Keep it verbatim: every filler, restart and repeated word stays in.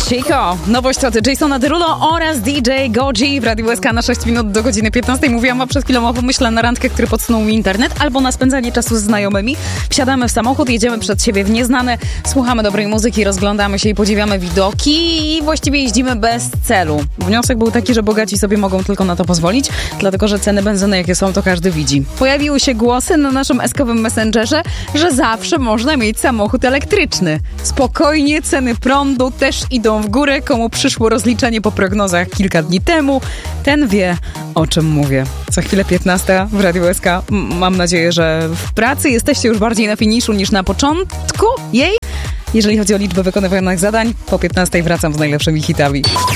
Chico, nowość od Jasona Derulo oraz D J Goji w Radiu S K na sześć minut do godziny piętnastej. Mówiłam wam przed chwilą o pomyśle na randkę, który podsunął mi internet, albo na spędzanie czasu z znajomymi. Wsiadamy w samochód, jedziemy przed siebie w nieznane, słuchamy dobrej muzyki, rozglądamy się i podziwiamy widoki i właściwie jeździmy bez celu. Wniosek był taki, że bogaci sobie mogą tylko na to pozwolić, dlatego że ceny benzyny jakie są, to każdy widzi. Pojawiły się głosy na naszym eskowym messengerze, że zawsze można mieć samochód elektryczny. Spokojnie, ceny prądu też idą w górę. Komu przyszło rozliczenie po prognozach kilka dni temu, ten wie, o czym mówię. Za chwilę piętnasta w Radiu S K. M- mam nadzieję, że w pracy jesteście już bardziej na finiszu niż na początku jej. Jeżeli chodzi o liczbę wykonywanych zadań, po piętnastej wracam z najlepszymi hitami.